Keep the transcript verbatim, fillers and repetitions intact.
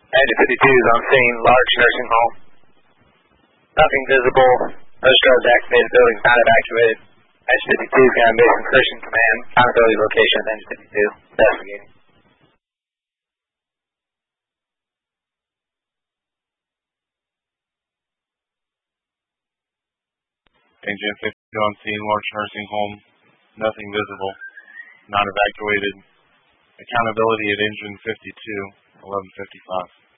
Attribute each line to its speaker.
Speaker 1: Engine fifty-two is on scene, large nursing home. Nothing visible. Most roads activated, buildings not evacuated. Engine fifty-two, Command Base Incursion Command. Accountability location of Engine fifty-two. Investigating.
Speaker 2: Engine fifty-two on scene, large nursing home. Nothing visible. Not evacuated. Accountability at Engine fifty-two, eleven fifty-five.